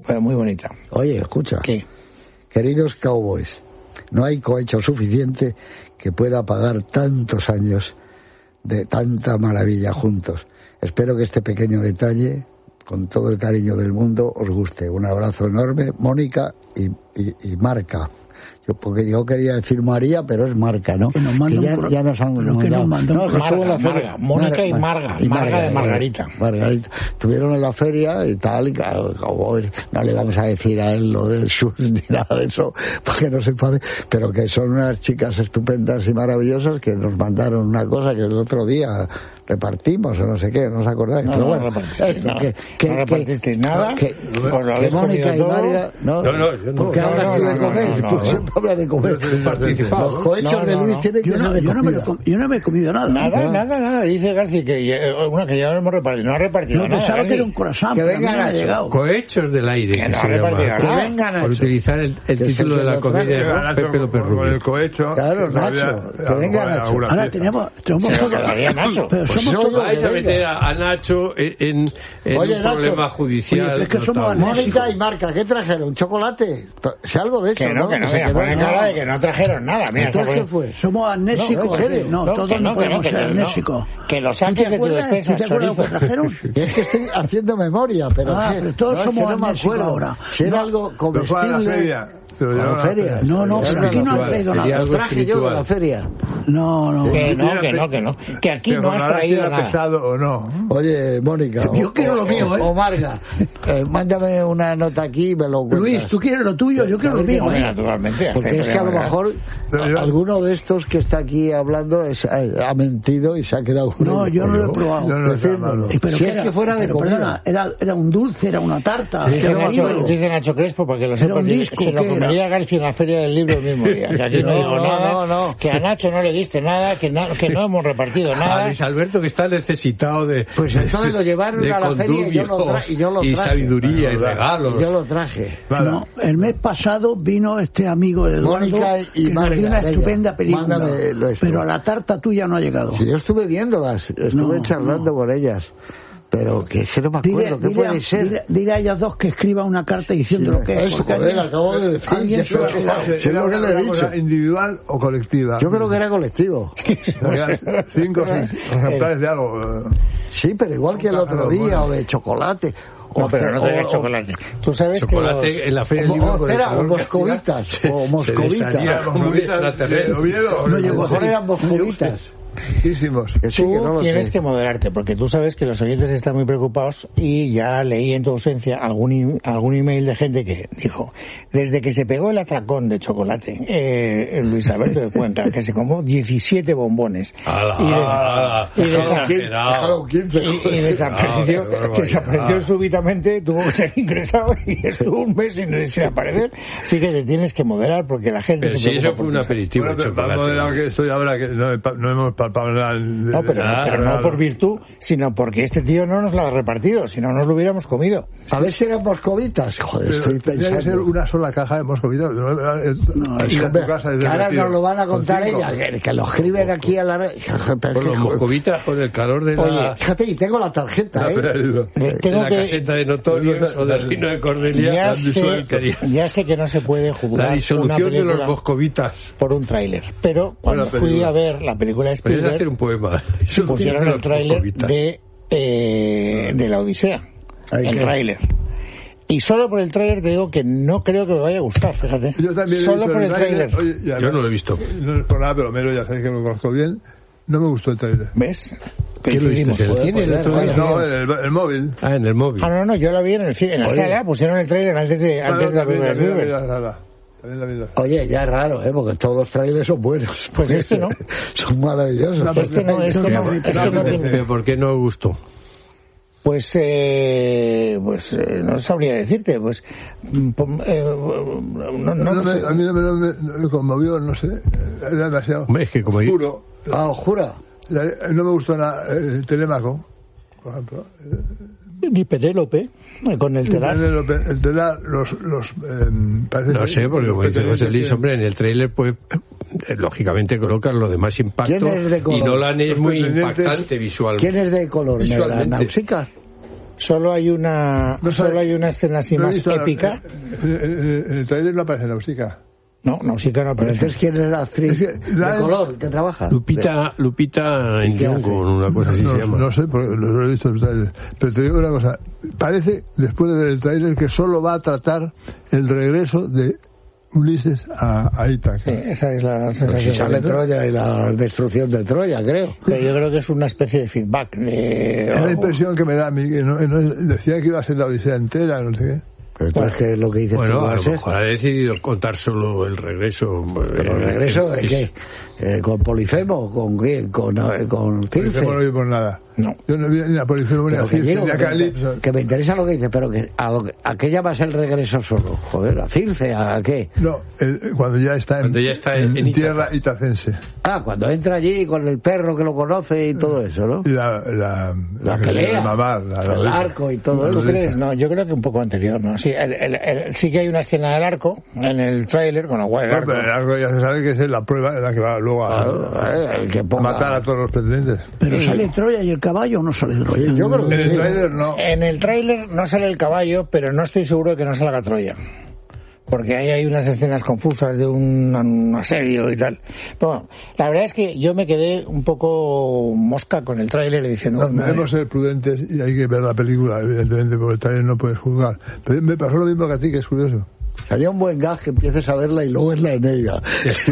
pero muy bonita. Oye, escucha. ¿Qué? Queridos cowboys, no hay cohecho suficiente que pueda pagar tantos años de tanta maravilla juntos. Espero que este pequeño detalle, con todo el cariño del mundo, os guste. Un abrazo enorme, Mónica y Marca. Porque yo quería decir María, pero es Marca, ¿no? Que nos manda ya nos han mandado. Marga, Mónica y Marga de Margarita. Margarita. Estuvieron en la feria y tal, y como no le vamos a decir a él lo del sur ni nada de eso, para que no se enfade, pero que son unas chicas estupendas y maravillosas que nos mandaron una cosa que el otro día repartimos o no sé qué, no os acordáis, no, pero no, bueno, no repartisteis nada, que Mónica y Marga, no, yo no, porque hablas tú de comer, tú siempre hablas de comer. Los cohechos de Luis tienen que ser de comida. Yo no me he comido nada. Nada, dice García que ya lo hemos repartido, no ha repartido nada. Yo pensaba que era un croissant, que vengan a llegado. Cohechos del aire, que no ha repartido que vengan a por utilizar el título de la comida de Pepe López Rubio. Con el cohecho. Claro, Nacho, que venga Nacho. Ahora tenemos Nacho. Vais a meter a Nacho en un problema judicial. Oye, es que somos Mónica y Marca, ¿qué trajeron? ¿Chocolate? Si algo de eso, que no, mira, pone cara de que no trajeron nada. Mira, entonces, ¿qué fue? Somos amnésicos. No, todos no podemos ser amnésicos. Que lo saques de tu despensa. ¿Te acuerdas lo que trajeron? Es que estoy haciendo memoria, pero todos somos amnésicos ahora. Si era algo comestible... ¿A la feria? No, pero aquí no han traído nada. Lo traje yo de la feria. No. Que no. Que aquí no has traído nada. Pesado o no. Oye, Mónica. Yo quiero lo mío, O Marga. Mándame una nota aquí y me lo cuentas. Luis, tú quieres lo tuyo, yo quiero lo mío. Naturalmente. Porque es que a lo mejor alguno de estos que está aquí hablando ha mentido y se ha quedado con No, yo no lo he probado. Pero si es que fuera de comida. Era un dulce, era una tarta. Dice Nacho Crespo, para que lo sepas. Se lo comería García en la feria del libro el mismo día. Que aquí no digo nada. Que a Nacho no le diste nada, que no hemos repartido nada. A Luis Alberto, que está necesitado de... Pues entonces lo llevaron a la feria y yo lo traje. Y sabiduría y regalos. Yo lo traje. No, el mes pasado vino este amigo de Eduardo, Mónica y Marga, que nos dio una estupenda película, pero a la tarta tuya no ha llegado. Sí, yo estuve viéndolas, estuve charlando con ellas. Pero que no me acuerdo, ¿qué puede ser? Dile a ellas dos que escriba una carta diciendo lo que es. Eso, joder, acabo de decir. ¿Será una cosa individual o colectiva? Yo creo que era colectivo. 5 o 6 ejemplares de algo. Sí, pero igual que el otro día, o de chocolate. No, pero no traigas chocolate. Tú sabes chocolate que en la feria del libro. O moscovitas. O moscovitas. No llegó, mejor eran moscovitas. Tú tienes que moderarte, porque tú sabes que los oyentes están muy preocupados, y ya leí en tu ausencia algún email de gente que dijo, desde que se pegó el atracón de chocolate, Luis Alberto de Cuenca, que se comió 17 bombones y desapareció súbitamente, tuvo que ser ingresado y estuvo un mes sin aparecer. Así que te tienes que moderar, porque la gente se preocupa. Eso fue un aperitivo de chocolate. Moderado que estoy ahora, que no hemos No, pero no por virtud, sino porque este tío no nos lo ha repartido, si no nos lo hubiéramos comido. A ver si eran moscovitas. Joder, estoy pensando. Tiene que ser una sola caja de moscovitas. Ahora nos lo van a contar ellas, que lo escriben aquí a la... Con los moscovitas, con el calor de la... Oye, fíjate, y tengo la tarjeta, de la caseta de Notorios o del Reino de Cordelia. Ya sé que no se puede juzgar la disolución de los moscovitas por un tráiler, pero cuando fui a ver la película Spielberg, hacer un poema. Pusieron el tráiler de la Odisea. El tráiler. Y solo por el tráiler te digo que no creo que me vaya a gustar, fíjate. Yo también solo por el tráiler. Yo no lo he visto. No es por nada, pero Mero ya sabes que lo conozco bien. No me gustó el tráiler. ¿Ves? ¿Qué lo viste? ¿En el cine? No, en el móvil. Ah, en el móvil. No, yo lo vi en la sala. Pusieron el tráiler antes de la película. Oye, ya es raro, porque todos los trailers son buenos. Pues este no. Son maravillosos. Este no. ¿Por qué no gustó? Pues no sabría decirte. Pues a mí no me conmovió, no sé. Era demasiado. Hombre, es que como oscuro. Oscura. No me gustó nada Telémaco, por ejemplo. Ni Penélope. Con el telar. El telar, no sé, porque como dice José Luis, hombre, en el tráiler, pues, lógicamente colocan lo de más impacto. ¿Quién es de color? Y Nolan es muy impactante visualmente. ¿Quién es de color? ¿Náusica? Solo hay una escena así más épica. En el trailer no aparece Nausicaa. No, Nausicaa no aparece. Entonces, ¿quién es la actriz de color que trabaja? Lupita Nyong'o, una cosa así se llama. No sé, porque lo he visto en el trailer. Pero te digo una cosa. Parece, después de ver el trailer, que solo va a tratar el regreso de Ulises a Ítaca. Sí, esa es la sensación. Si sale Troya y la destrucción de Troya, creo. Pero yo creo que es una especie de feedback. Es la impresión que me da a mí, que decía que iba a ser la Odisea entera, no sé qué. Pero entonces, ¿qué es lo que dices tú? Bueno, a lo mejor ha decidido contar solo el regreso. ¿Pero el regreso de qué? ¿Con Polifemo? ¿Con quién? ¿Con Circe? Polifemo no vi por nada. No. Yo no vi ni a Polifemo ni a Circe ni a Calipso. Que me interesa lo que dices, pero ¿a qué llamas el regreso solo? Joder, ¿a Circe? ¿A qué? No, cuando ya está en tierra itacense. Ah, cuando entra allí con el perro que lo conoce y todo eso, ¿no? Y la pelea, mamá, el arco y todo eso. ¿Tú crees? No, yo creo que un poco anterior, ¿no? Sí, sí que hay una escena del arco en el tráiler, con lo cual pero el arco ya se sabe que es la prueba en la que va luego a matar a todos los pretendientes. Pero ¿sale Troya y el caballo o no sale Troya? Sí, yo creo que en el tráiler no. En el tráiler no sale el caballo, pero no estoy seguro de que no salga Troya. Porque ahí hay unas escenas confusas de un asedio y tal. Pero bueno, la verdad es que yo me quedé un poco mosca con el tráiler diciendo... Debemos ser prudentes y hay que ver la película, evidentemente, porque el tráiler no puedes juzgar. Pero me pasó lo mismo que a ti, que es curioso. Sería un buen gag que empieces a verla y luego es la Eneida.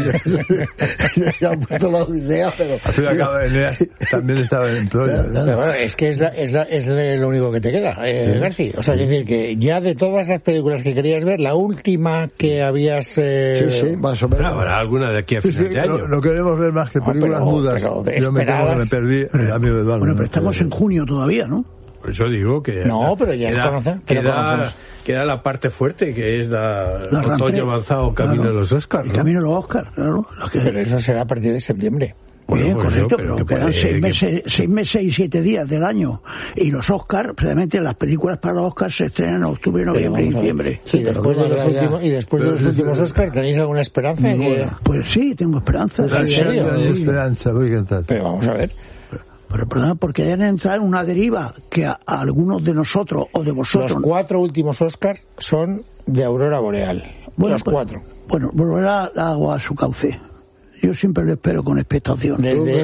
Ya han puesto la Odisea, pero... Al fin y al cabo, Eneas también estaba en Troya. Pero bueno, es que es lo único que te queda, García. O sea, es decir, que ya de todas las películas que querías ver, la última que habías... Sí, más o menos. Habrá alguna de aquí a final de año. No queremos ver más que películas mudas. Yo me perdí el amigo de Eduardo. Bueno, pero estamos en junio todavía, ¿no? Por eso digo que... No, pero ya queda la parte fuerte, que es el otoño avanzado, camino de los Oscars, ¿no? El camino de los Oscars, claro. Pero eso será a partir de septiembre. Bien, pues correcto, pero quedan 6 meses y 7 días del año. Y los Oscars, precisamente las películas para los Oscars se estrenan en octubre, noviembre y diciembre. Sí, después de los últimos Oscars, ¿tenéis alguna esperanza? Pues sí, tengo esperanza. ¿En serio? Esperanza, voy a cantar. Pero vamos a ver. Pero perdón, porque deben entrar en una deriva que a algunos de nosotros o de vosotros... Los 4 últimos Oscars son de Aurora Boreal. Bueno, los 4. Bueno, volverá el agua a su cauce. Yo siempre lo espero con expectación.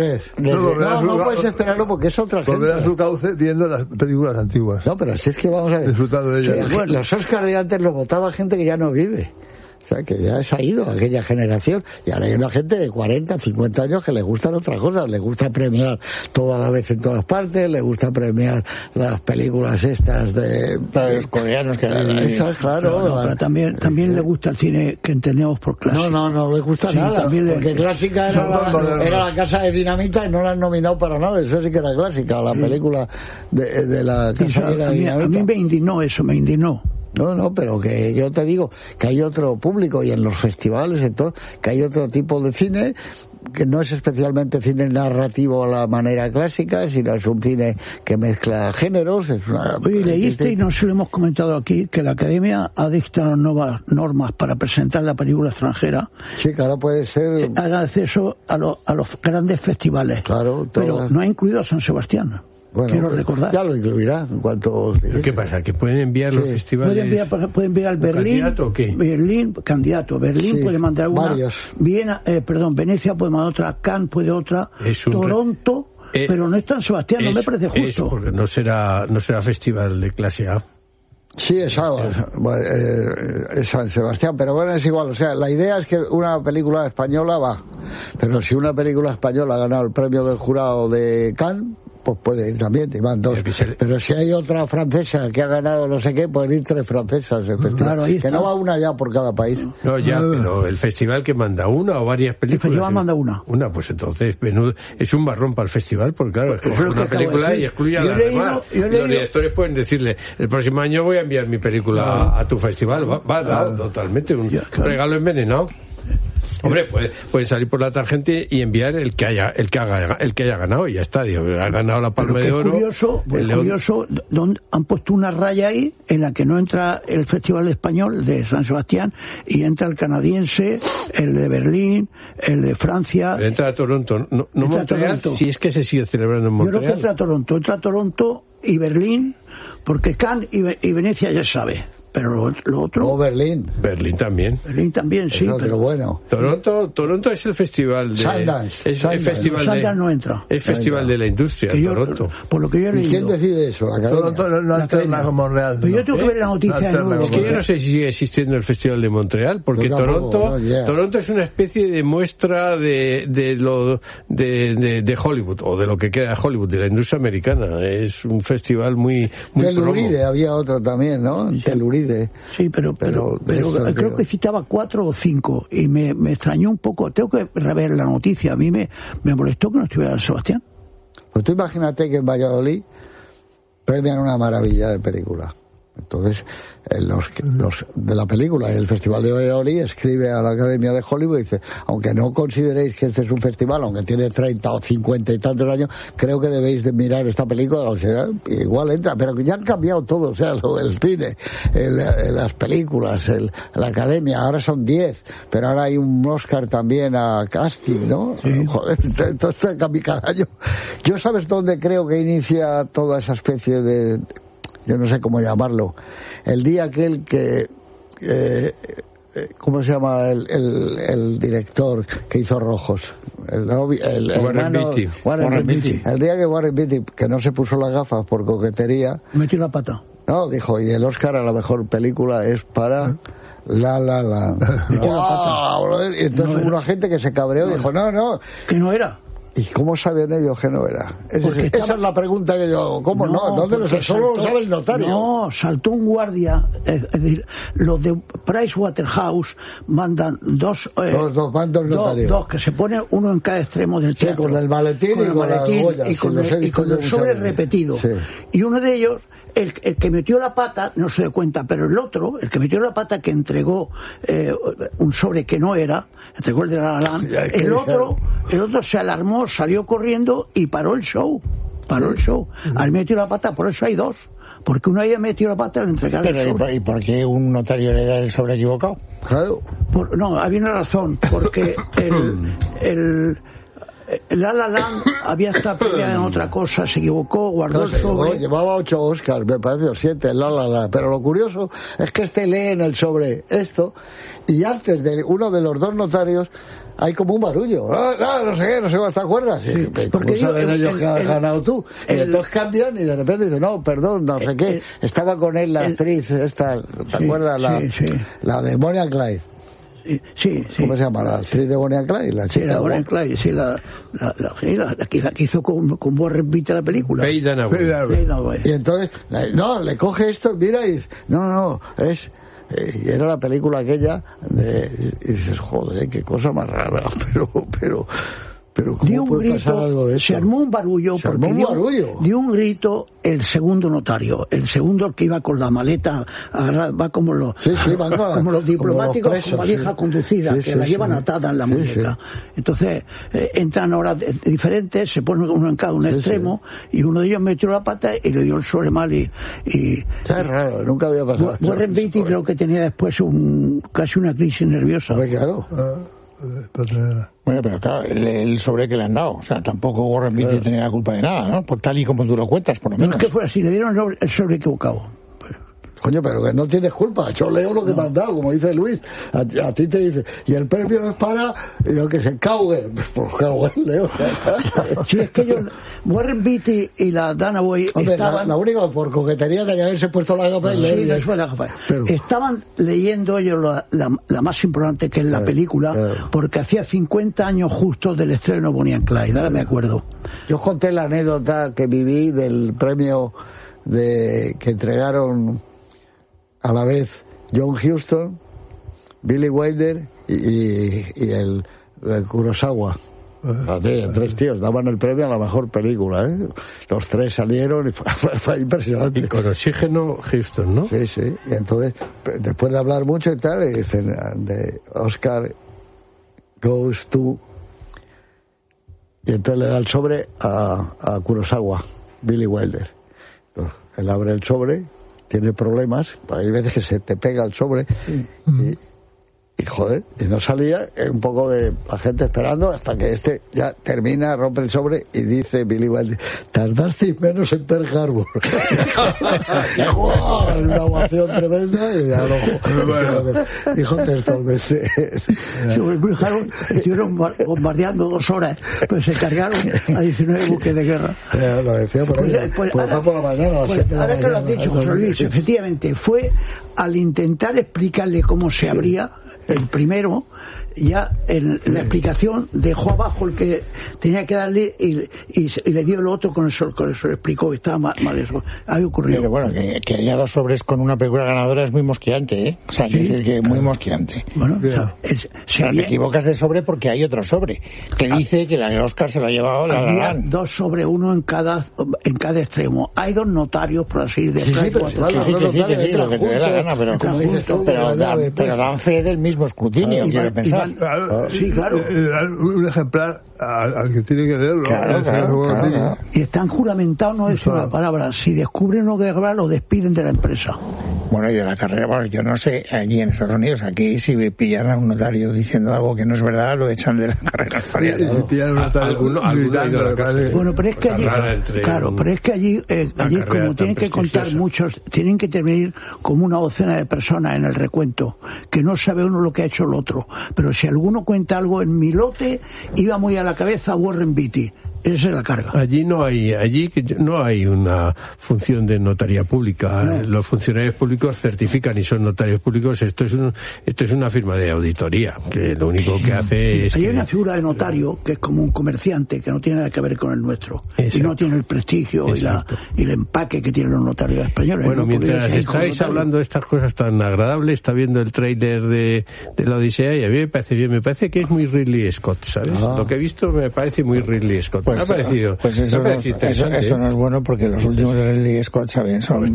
No puedes esperarlo porque es otra gente. Volverá a su cauce viendo las películas antiguas. No, pero si es que vamos a ver. Disfrutando de ellas. Los Oscars de antes los votaba gente que ya no vive. O sea, que ya se ha ido aquella generación. Y ahora hay una gente de 40, 50 años que le gustan otras cosas. Le gusta premiar toda la vez en todas partes. Le gusta premiar las películas estas de... los coreanos que claro. Pero también le gusta el cine que entendemos por clásico. No le gusta nada. Porque clásica era la Casa de Dinamita y no la han nominado para nada. Eso sí que era clásica, la película de la Casa de Dinamita. A mí me indignó. No, pero que yo te digo que hay otro público y en los festivales y todo, que hay otro tipo de cine que no es especialmente cine narrativo a la manera clásica, sino es un cine que mezcla géneros. Oye, leíste, y no se lo hemos comentado aquí, que la Academia ha dictado nuevas normas para presentar la película extranjera. Sí, que ahora puede ser... Haga acceso a los grandes festivales. Claro. Pero no ha incluido a San Sebastián. Bueno, quiero recordar. Ya lo incluirá en cuanto... ¿Qué pasa? ¿Que pueden enviar los festivales? Pueden enviar al Berlín. ¿Candidato o qué? Berlín puede mandar una. Varios. Venecia puede mandar otra. Cannes puede otra. Toronto, pero no es San Sebastián, no me parece justo. Porque no será festival de clase A. Sí, es San Sebastián, pero bueno, es igual. O sea, la idea es que una película española va. Pero si una película española ha ganado el premio del jurado de Cannes, pues puede ir también, y van 2. Pero si hay otra francesa que ha ganado no sé qué, pueden ir 3 francesas. Claro, que no va una ya por cada país. No, ya, pero el festival que manda una o varias películas. El festival manda una. Una, pues entonces es un marrón para el festival, porque claro, escoge una película y excluye a las demás. Los directores pueden decirle, el próximo año voy a enviar mi película a tu festival. Va totalmente un regalo envenenado. Hombre, pueden salir por la tarjeta y enviar el que haya ganado y ya está. Ha ganado la Palma de Oro. Curioso, donde han puesto una raya ahí en la que no entra el Festival Español de San Sebastián y entra el canadiense, el de Berlín, el de Francia. Pero entra a Toronto, no Montreal. Si es que se sigue celebrando en Montreal. Yo creo que entra a Toronto. y Berlín, porque Cannes y Venecia ya sabe. Pero lo otro... O Berlín. Berlín también. Berlín también, sí. Pero bueno. Toronto es el festival de... Sundance. Sundance no entra. Es festival de la industria, Toronto. Por lo que yo he leído. ¿Y quién decide eso? La Academia. Toronto no alterna con Montreal. Pero yo tengo que ver la noticia de nuevo. Es que yo no sé si sigue existiendo el Festival de Montreal, porque Toronto es una especie de muestra de Hollywood, o de lo que queda de Hollywood, de la industria americana. Es un festival muy Teluride había otro también, ¿no? Sí. Teluride. Sí, pero creo que citaba 4 o 5 y me extrañó un poco. Tengo que rever la noticia. A mí me molestó que no estuviera San Sebastián. Pues tú imagínate que en Valladolid premian una maravilla de película. Entonces, los de la película y el Festival de Valladolid escribe a la Academia de Hollywood y dice, aunque no consideréis que este es un festival, aunque tiene 30 o 50 y tantos años, creo que debéis de mirar esta película, o sea, igual entra, pero que ya han cambiado todo, o sea, el cine, las películas, la Academia, ahora son 10, pero ahora hay un Oscar también a casting, ¿no? Sí. Joder, entonces cambia cada año. Yo, ¿sabes dónde creo que inicia toda esa especie de... yo no sé cómo llamarlo, el día aquel que ¿cómo se llama el director que hizo Rojos? Warren Beatty. El día que Warren Beatty, que no se puso las gafas por coquetería, metió la pata. No, dijo, y el Oscar a la mejor película es para La La Land. Y entonces hubo una gente que se cabreó y dijo, no, que no era. ¿Y cómo saben ellos que no era? Esa es la pregunta que yo hago. ¿Cómo no? ¿Dónde lo sé? Solo lo sabe el notario. No, saltó un guardia. Es decir, los de Pricewaterhouse mandan dos notarios. Dos que se ponen uno en cada extremo del teatro. Sí, con el maletín y con el sobre repetido. Sí. Y uno de ellos, el que metió la pata, no se dio cuenta, pero el otro, el que metió la pata, que entregó un sobre que no era, entregó el de La La Land, el otro se alarmó, salió corriendo y paró el show. Al metió la pata, por eso hay dos. Porque uno había metido la pata al entregar el sobre. ¿Y por qué un notario le da el sobre equivocado? Claro. No, había una razón, porque La La Land había estado premiada en otra cosa, se equivocó, guardó el sobre. Llevaba 8 Oscars, me parece, o 7, La La Land. Pero lo curioso es que lee en el sobre esto, y antes de uno de los dos notarios hay como un barullo. No sé qué, ¿te acuerdas? Sí, porque saben ellos que has ganado tú. Y entonces cambian y de repente dicen, no, perdón, no sé qué. Estaba con él la actriz esta, ¿te acuerdas? La de Bonnie and Clyde. Sí. ¿Cómo se llama? La actriz de Bonnie and Clyde, la chica. Sí, la Bonnie and Clyde, sí, la que hizo con Warren Beatty la película. Faye Dunaway. Y entonces, le coge esto, mira y dice, no, es... y era la película aquella y dices, joder, qué cosa más rara, pero ¿cómo puede pasar algo de eso? Se armó un barullo, dio un grito el segundo notario, el segundo que iba con la maleta agarrada, va como los diplomáticos, como valija conducida, que la llevan atada en la muñeca. Entonces entran horas diferentes, se pone uno en cada un extremo, y uno de ellos metió la pata y le dio el sobre mal y es raro, nunca había pasado. Warren Beatty creo que tenía después casi una crisis nerviosa. Claro. Bueno, pero claro, el sobre que le han dado, o sea, tampoco Warren Beatty tenía la culpa de nada, ¿no? Por tal y como tú lo cuentas, por lo menos. No es que fuera así, le dieron el sobre equivocado. Coño, pero que no tienes culpa. Yo leo lo que me han dado, como dice Luis. A ti te dice, y el premio es para, yo que sé, Cowger. Pues Cowger leo. Sí, es que Warren Beatty y la Dunaway estaban... La única, por coquetería, tenía que haberse puesto la gafas y leer. Sí, después la gafa. Estaban leyendo ellos la más importante, que es la película, porque hacía 50 años justo del estreno de Bonnie and Clyde, ahora me acuerdo. Yo conté la anécdota que viví del premio que entregaron a la vez John Huston, Billy Wilder y el Kurosawa. Así, 3 tíos daban el premio a la mejor película, ¿eh? Los 3 salieron y fue impresionante. Y con oxígeno Huston, ¿no? Sí. Y entonces, después de hablar mucho y tal, dicen, de Oscar goes to... Y entonces le da el sobre a Kurosawa, Billy Wilder. Entonces, él abre el sobre, tiene problemas, hay veces que se te pega el sobre Y joder, y no salía, un poco de la gente esperando hasta que ya termina, rompe el sobre y dice Billy Wilder, tardasteis menos en Pearl Harbor. ¡Wow! Una ovación tremenda y ya dijo textualmente. Sobre Pearl Harbor estuvieron bombardeando 2 horas, pues se cargaron a 19 buques de guerra. Lo decía por ahí, por la mañana, a las 7 de la mañana. Ahora que lo has dicho, José Luis, efectivamente, fue al intentar explicarle cómo se abría el primero, ya en la explicación dejó abajo el que tenía que darle y le dio el otro con eso le explicó que estaba mal eso. Había ocurrido. Pero bueno, que haya 2 sobres con una película ganadora es muy mosqueante, ¿eh? O sea, ¿sí? Que muy mosqueante. Bueno, te equivocas de sobre porque hay otro sobre que dice que el Oscar se lo ha llevado la Había 2 sobre, uno en cada extremo. Hay 2 notarios, por así decirlo. Sí, lo que te dé la gana, pero dan fe del mismo escrutinio, quiero pensar. Sí, claro. Un ejemplar al que tiene que leerlo. Claro. Y están juramentados, no es una palabra. Si descubren lo que grabar, lo despiden de la empresa. Bueno, y de la carrera, bueno, yo no sé, allí en Estados Unidos, aquí si pillan a un notario diciendo algo que no es verdad, lo echan de la carrera. Si pillan a un notario bueno, pero es que allí, pero es que allí como tienen que contar muchos, tienen que intervenir como una docena de personas en el recuento, que no sabe uno lo que ha hecho el otro. Pero si alguno cuenta algo, en mi lote iba muy a la cabeza Warren Beatty. Esa es la carga. Allí no hay una función de notaría pública. No. Los funcionarios públicos certifican y son notarios públicos. Esto es una firma de auditoría, que lo único que hace es... Hay una figura de notario que es como un comerciante, que no tiene nada que ver con el nuestro. Exacto. Y no tiene el prestigio y el empaque que tienen los notarios españoles. Bueno, mientras estáis hablando de estas cosas tan agradables, está viendo el tráiler de la Odisea y a mí me parece bien. Me parece que es muy Ridley Scott, ¿sabes? Lo que he visto me parece muy Ridley Scott. Pues, me ha parecido. Pues eso no es bueno, porque los últimos de Ridley Scott saben son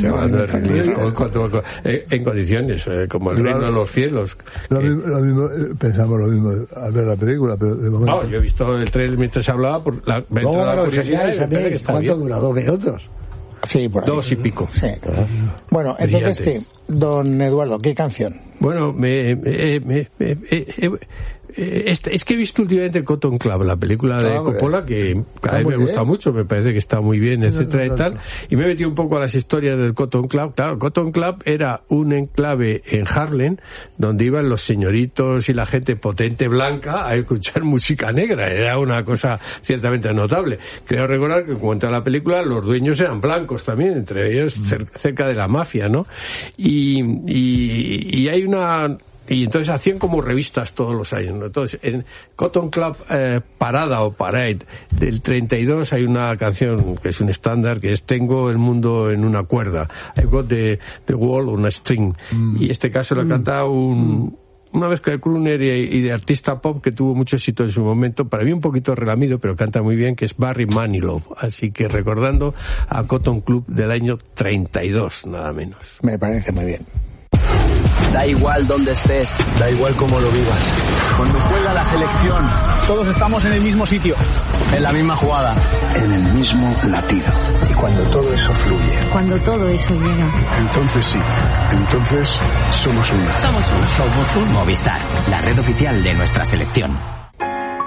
en condiciones, como el reino de los cielos. Pensamos lo mismo al ver la película, pero de momento... yo he visto el trailer mientras hablaba por la curiosidad. ¿Cuánto dura? 2 minutos. Sí, por ahí. 2 y pico. Sí. Bueno, entonces, ¿qué? Don Eduardo, ¿qué canción? Bueno, es que he visto últimamente el Cotton Club, la película de Coppola, que cada vez me gusta mucho, me parece que está muy bien, etcétera y tal, y me he metido un poco a las historias del Cotton Club. Claro, el Cotton Club era un enclave en Harlem donde iban los señoritos y la gente potente blanca a escuchar música negra. Era una cosa ciertamente notable. Creo recordar que en cuanto a la película, los dueños eran blancos también, entre ellos cerca de la mafia, ¿no? Y hay una... Y entonces hacían como revistas todos los años, ¿no? Entonces, en Cotton Club Parada o Parade del 32 hay una canción que es un estándar, que es Tengo el mundo en una cuerda. I've got the world on a string. Y este caso la canta una mezcla de crooner y de artista pop que tuvo mucho éxito en su momento, para mí un poquito relamido, pero canta muy bien, que es Barry Manilow. Así que recordando a Cotton Club del año 32, nada menos. Me parece muy bien. Da igual donde estés, da igual cómo lo vivas. Cuando juega la selección, todos estamos en el mismo sitio, en la misma jugada, en el mismo latido. Y cuando todo eso fluye, cuando todo eso llega, entonces sí, entonces somos uno. Somos uno. Somos un Movistar, la red oficial de nuestra selección.